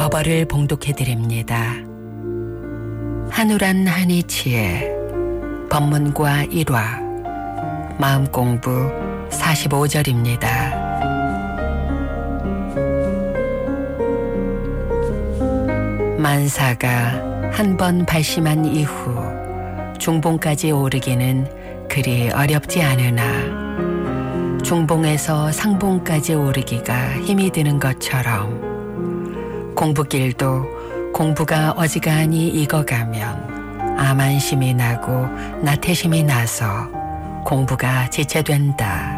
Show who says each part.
Speaker 1: 법어를 봉독해드립니다. 한우란 한이치의 법문과 일화 마음공부 45절입니다. 만사가 한 번 발심한 이후 중봉까지 오르기는 그리 어렵지 않으나 중봉에서 상봉까지 오르기가 힘이 드는 것처럼 공부길도 공부가 어지간히 익어가면 암안심이 나고 나태심이 나서 공부가 지체된다.